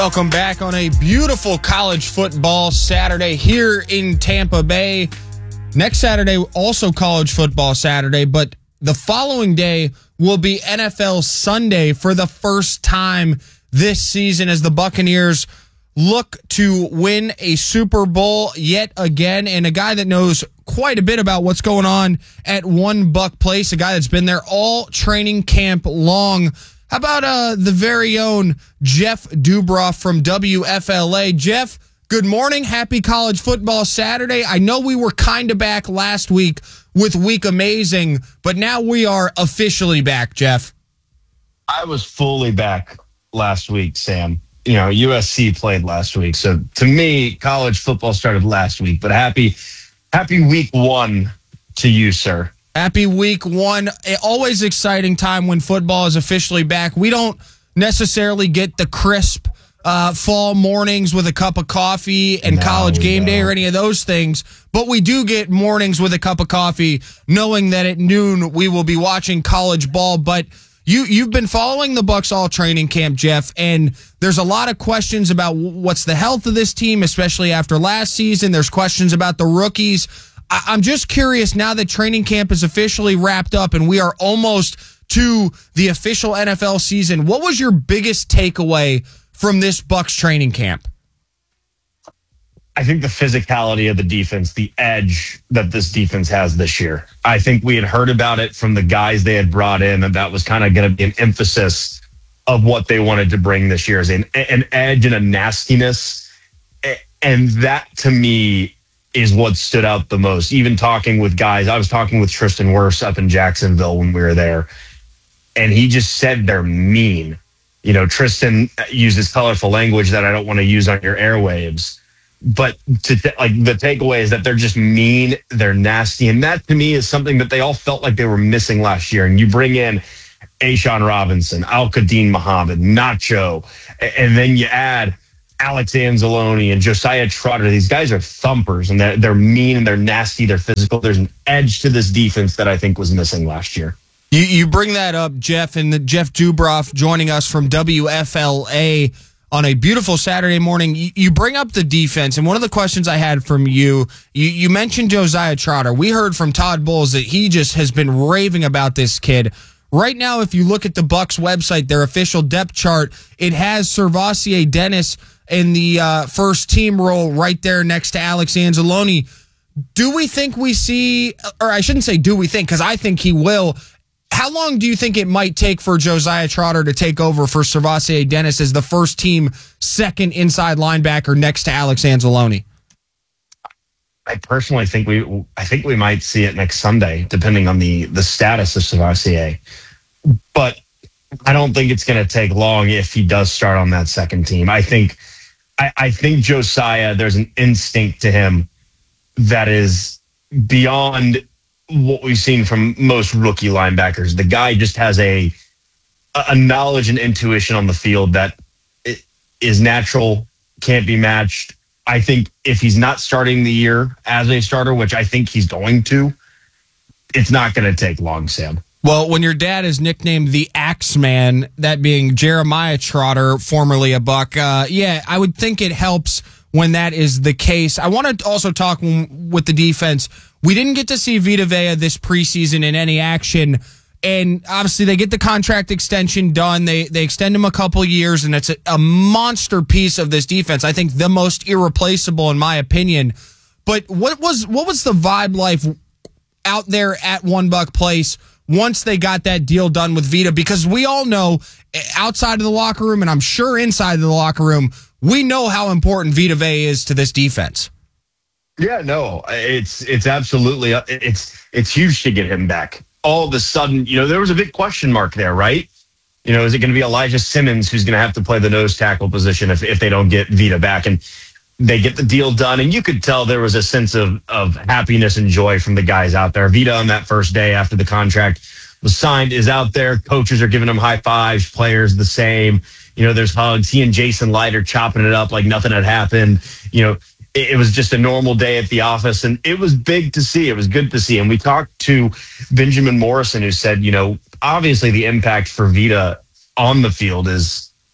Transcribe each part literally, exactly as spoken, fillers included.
Welcome back on a beautiful college football Saturday here in Tampa Bay. Next Saturday, also college football Saturday, but the following day will be N F L Sunday for the first time this season as the Buccaneers look to win a Super Bowl yet again. And a guy that knows quite a bit about what's going on at One Buck Place, a guy that's been there all training camp long. How about uh, the very own Jeff Dubroff from W F L A? Jeff, good morning. Happy College Football Saturday. I know we were kind of back last week with Week Amazing, but now we are officially back, Jeff. I was fully back last week, Sam. You know, U S C played last week. So to me, college football started last week. But happy, happy week one to you, sir. Happy week one. Always exciting time when football is officially back. We don't necessarily get the crisp uh, fall mornings with a cup of coffee and no, college game no. day or any of those things, but we do get mornings with a cup of coffee knowing that at noon we will be watching college ball. But you, you've been following the Bucs all training camp, Jeff, and there's a lot of questions about what's the health of this team, especially after last season. There's questions about the rookies. I'm just curious, now that training camp is officially wrapped up and we are almost to the official N F L season, what was your biggest takeaway from this Bucs training camp? I think the physicality of the defense, the edge that this defense has this year. I think we had heard about it from the guys they had brought in, and that was kind of going to be an emphasis of what they wanted to bring this year, is an, an edge and a nastiness. And that, to me, is what stood out the most. Even talking with guys, I was talking with Tristan Wirfs up in Jacksonville when we were there, and he just said they're mean. You know, Tristan uses colorful language that I don't want to use on your airwaves, but to like the takeaway is that they're just mean, they're nasty, and that to me is something that they all felt like they were missing last year. And you bring in A'Shawn Robinson, Al-Qadim Muhammad, Nacho, and then you add Alex Anzalone and Josiah Trotter. These guys are thumpers, and they're, they're mean and they're nasty. They're physical. There's an edge to this defense that I think was missing last year. You, you bring that up, Jeff, and the Jeff Dubroff joining us from W F L A on a beautiful Saturday morning. You, you bring up the defense, and one of the questions I had from you, you, you mentioned Josiah Trotter. We heard from Todd Bowles that he just has been raving about this kid. Right now, if you look at the Bucs website, their official depth chart, it has Servassier Dennis in the uh, first team role right there next to Alex Anzalone. Do we think we see, or I shouldn't say do we think, because I think he will. How long do you think it might take for Josiah Trotter to take over for Servassier Dennis as the first team second inside linebacker next to Alex Anzalone? I personally think we I think we might see it next Sunday, depending on the, the status of Servassier. But I don't think it's going to take long if he does start on that second team. I think I, I think Josiah, there's an instinct to him that is beyond what we've seen from most rookie linebackers. The guy just has a a knowledge and intuition on the field that is natural, can't be matched. I think if he's not starting the year as a starter, which I think he's going to, it's not going to take long, Sam. Well, when your dad is nicknamed the Axeman, that being Jeremiah Trotter, formerly a Buck, uh, yeah, I would think it helps when that is the case. I want to also talk with the defense. We didn't get to see Vita Vea this preseason in any action, and obviously they get the contract extension done. They they extend him a couple years, and it's a, a monster piece of this defense. I think the most irreplaceable in my opinion. But what was what was the vibe like out there at One Buck Place once they got that deal done with Vita? Because we all know outside of the locker room, and I'm sure inside of the locker room, we know how important Vita Vea is to this defense. Yeah, no, it's it's absolutely it's it's huge to get him back. All of a sudden, you know, there was a big question mark there, right? You know, is it going to be Elijah Simmons who's going to have to play the nose tackle position if, if they don't get Vita back? And they get the deal done, and you could tell there was a sense of of happiness and joy from the guys out there. Vita on that first day after the contract was signed is out there. Coaches are giving him high fives, players the same. You know, there's hugs. He and Jason Light are chopping it up like nothing had happened. You know, it was just a normal day at the office, and it was big to see. It was good to see. And we talked to Benjamin Morrison, who said, you know, obviously the impact for Vita on the field is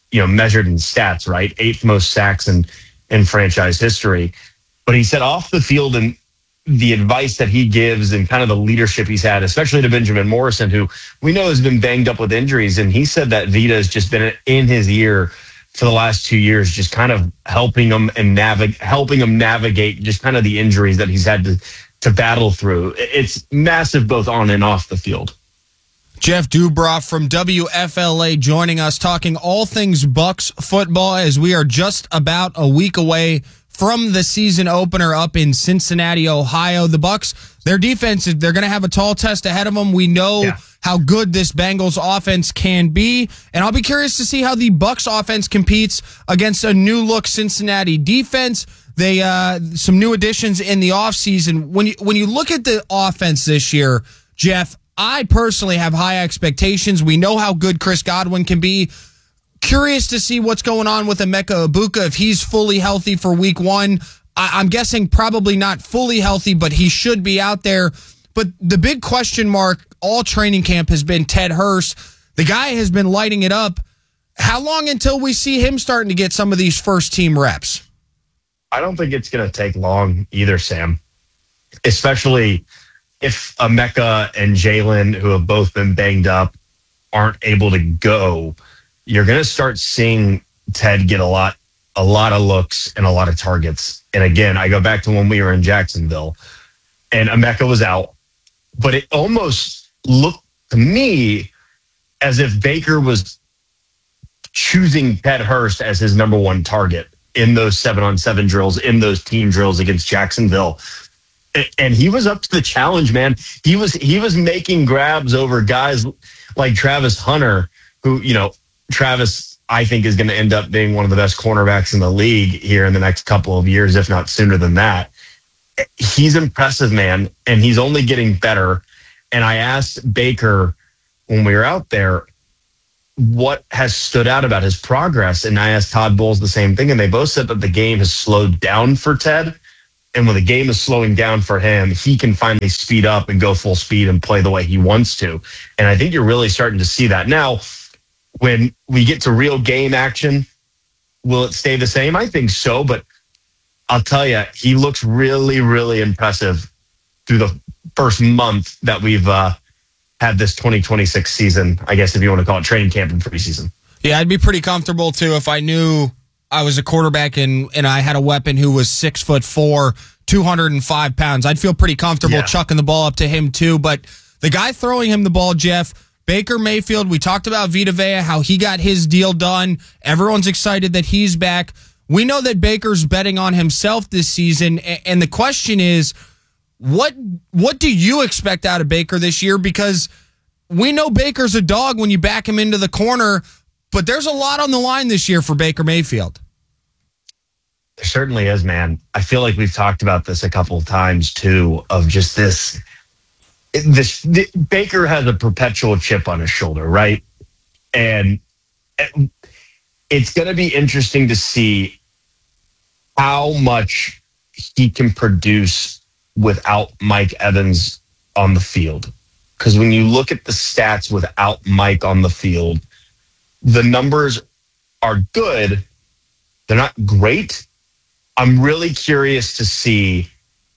you know, measured in stats, right? Eighth most sacks in, in franchise history. But he said off the field and the advice that he gives and kind of the leadership he's had, especially to Benjamin Morrison, who we know has been banged up with injuries. And he said that Vita has just been in his ear for the last two years, just kind of helping him and navigate, helping him navigate just kind of the injuries that he's had to, to battle through. It's massive, both on and off the field. Jeff Dubroff from W F L A joining us, talking all things Bucks football as we are just about a week away from the season opener up in Cincinnati, Ohio. The Bucks, their defense, they're going to have a tall test ahead of them. We know yeah. how good this Bengals offense can be, and I'll be curious to see how the Bucks offense competes against a new look Cincinnati defense. They uh, some new additions in the offseason. When you when you look at the offense this year, Jeff, I personally have high expectations. We know how good Chris Godwin can be. Curious to see what's going on with Emeka Egbuka, if he's fully healthy for week one. I- I'm guessing probably not fully healthy, but he should be out there. But the big question mark all training camp has been Ted Hurst. The guy has been lighting it up. How long until we see him starting to get some of these first team reps? I don't think it's going to take long either, Sam, especially if Emeka and Jalen, who have both been banged up, aren't able to go. You're going to start seeing Ted get a lot, a lot of looks and a lot of targets. And again, I go back to when we were in Jacksonville and Emeka was out, but it almost looked to me as if Baker was choosing Ted Hurst as his number one target in those seven on seven drills, in those team drills against Jacksonville. And he was up to the challenge, man. He was he was making grabs over guys like Travis Hunter, who, you know, Travis, I think, is going to end up being one of the best cornerbacks in the league here in the next couple of years, if not sooner than that. He's impressive, man, and he's only getting better. And I asked Baker when we were out there what has stood out about his progress, and I asked Todd Bowles the same thing, and they both said that the game has slowed down for Ted. And when the game is slowing down for him, he can finally speed up and go full speed and play the way he wants to. And I think you're really starting to see that. Now, when we get to real game action, will it stay the same? I think so, but I'll tell you, he looks really, really impressive through the first month that we've uh, had this twenty twenty-six season, I guess if you want to call it training camp and preseason. Yeah, I'd be pretty comfortable, too, if I knew I was a quarterback and, and I had a weapon who was six foot four, two hundred five pounds. I'd feel pretty comfortable yeah. chucking the ball up to him too. But the guy throwing him the ball, Jeff, Baker Mayfield, we talked about Vita Vea, how he got his deal done. Everyone's excited that he's back. We know that Baker's betting on himself this season. And the question is, what what do you expect out of Baker this year? Because we know Baker's a dog when you back him into the corner, but there's a lot on the line this year for Baker Mayfield. There certainly is, man. I feel like we've talked about this a couple of times, too, of just this. This the, Baker has a perpetual chip on his shoulder, right? And it's going to be interesting to see how much he can produce without Mike Evans on the field. Because when you look at the stats without Mike on the field, the numbers are good. They're not great. I'm really curious to see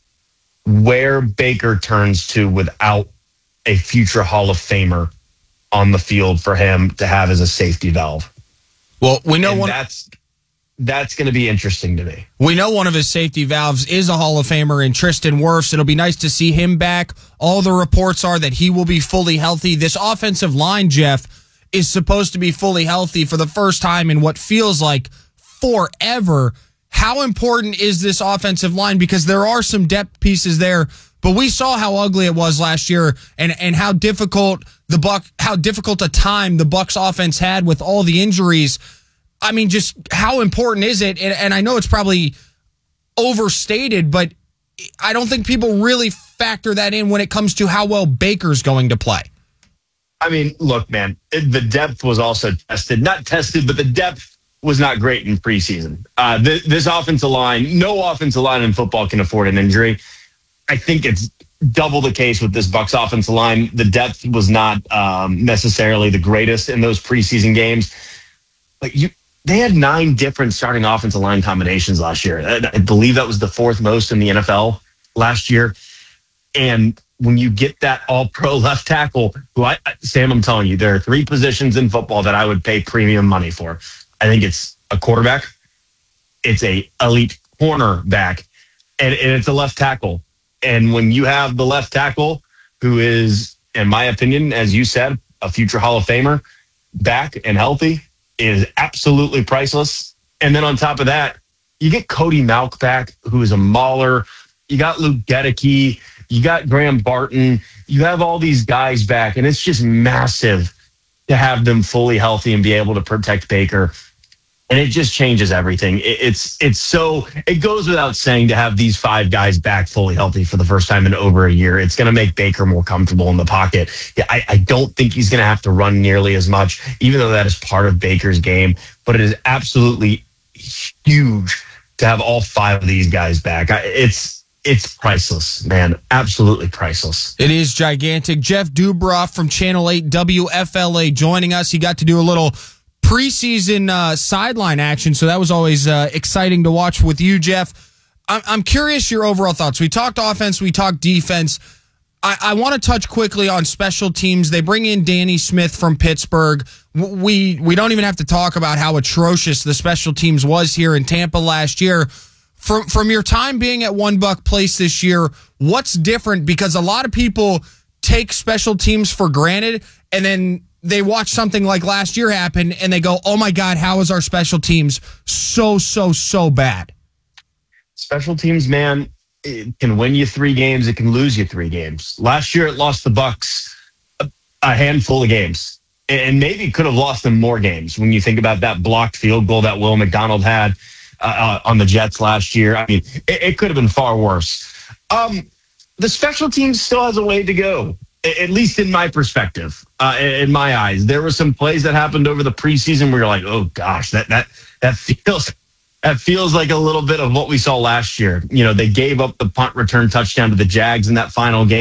where Baker turns to without a future Hall of Famer on the field for him to have as a safety valve. Well, we know and one that's that's going to be interesting to me. We know one of his safety valves is a Hall of Famer in Tristan Wirfs. It'll be nice to see him back. All the reports are that he will be fully healthy. This offensive line, Jeff, is supposed to be fully healthy for the first time in what feels like forever. How important is this offensive line? Because there are some depth pieces there, but we saw how ugly it was last year and, and how difficult the Buck, how difficult a time the Bucs offense had with all the injuries. I mean, just how important is it? And, and I know it's probably overstated, but I don't think people really factor that in when it comes to how well Baker's going to play. I mean, look, man, it, the depth was also tested, not tested, but the depth was not great in preseason. Uh, th- this offensive line, no offensive line in football can afford an injury. I think it's double the case with this Bucs offensive line. The depth was not um, necessarily the greatest in those preseason games. But you they had nine different starting offensive line combinations last year. I believe that was the fourth most in the N F L last year. And when you get that all-pro left tackle, who I, Sam, I'm telling you, there are three positions in football that I would pay premium money for. I think it's a quarterback, it's a elite cornerback, and, and it's a left tackle. And when you have the left tackle, who is, in my opinion, as you said, a future Hall of Famer, back and healthy, is absolutely priceless. And then on top of that, you get Cody Mauch back, who is a mauler. You got Luke Gedeke. You got Graham Barton. You have all these guys back, and it's just massive to have them fully healthy and be able to protect Baker. And it just changes everything. It, it's it's so it goes without saying to have these five guys back fully healthy for the first time in over a year. It's going to make Baker more comfortable in the pocket. Yeah, I, I don't think he's going to have to run nearly as much, even though that is part of Baker's game. But it is absolutely huge to have all five of these guys back. I, it's It's priceless, man. Absolutely priceless. It is gigantic. Jeff Dubroff from Channel eight W F L A joining us. He got to do a little preseason uh, sideline action, so that was always uh, exciting to watch with you, Jeff. I'm, I'm curious your overall thoughts. We talked offense, we talked defense. I, I want to touch quickly on special teams. They bring in Danny Smith from Pittsburgh. We we don't even have to talk about how atrocious the special teams was here in Tampa last year. From from your time being at One Buck Place this year, what's different? Because a lot of people take special teams for granted, and then they watch something like last year happen, and they go, oh, my God, how is our special teams so, so, so bad? Special teams, man, it can win you three games. It can lose you three games. Last year, it lost the Bucks a, a handful of games, and maybe could have lost them more games when you think about that blocked field goal that Will McDonald had Uh, on the Jets last year. I mean, it, it could have been far worse. Um, the special teams still has a way to go, at least in my perspective, uh, in my eyes. There were some plays that happened over the preseason where you're like, oh gosh, that that that feels that feels like a little bit of what we saw last year. You know, they gave up the punt return touchdown to the Jags in that final game.